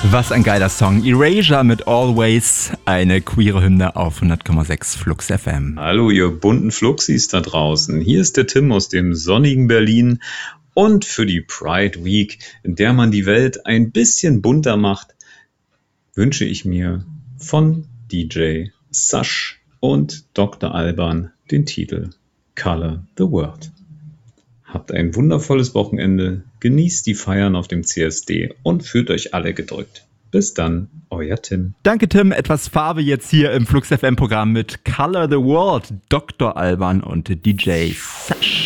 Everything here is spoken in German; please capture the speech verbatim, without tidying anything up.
Was ein geiler Song. Erasure mit Always, eine queere Hymne auf hundert Komma sechs Flux F M. Hallo ihr bunten Fluxis da draußen. Hier ist der Tim aus dem sonnigen Berlin. Und für die Pride Week, in der man die Welt ein bisschen bunter macht, wünsche ich mir von D J Sash und Doktor Alban den Titel Color the World. Habt ein wundervolles Wochenende, genießt die Feiern auf dem C S D und fühlt euch alle gedrückt. Bis dann, euer Tim. Danke Tim, etwas Farbe jetzt hier im Flux F M Programm mit Color the World, Doktor Alban und D J Sash.